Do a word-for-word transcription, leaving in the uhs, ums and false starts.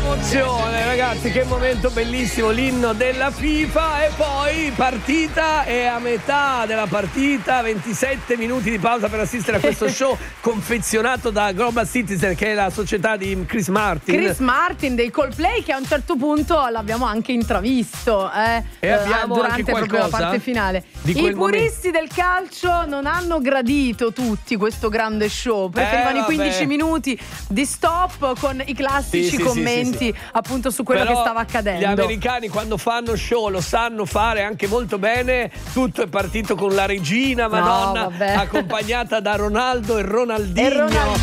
emozione, ragazzi, che momento bellissimo, l'inno della FIFA. E poi partita, e a metà della partita ventisette minuti di pausa per assistere a questo show confezionato da Global Citizen, che è la società di Chris Martin Chris Martin dei Coldplay, che a un certo punto l'abbiamo anche intravisto eh, e abbiamo durante anche proprio la parte finale. I puristi momento. del calcio non hanno gradito tutti questo grande show, preferivano eh, i quindici minuti di stop con i classici sì, sì, commenti sì, sì, sì. appunto su quello Però che stava accadendo. Gli americani quando fanno show lo sanno fare anche molto bene. Tutto è partito con la regina Madonna, no, accompagnata da Ronaldo e Ronaldinho. E Ronaldinho.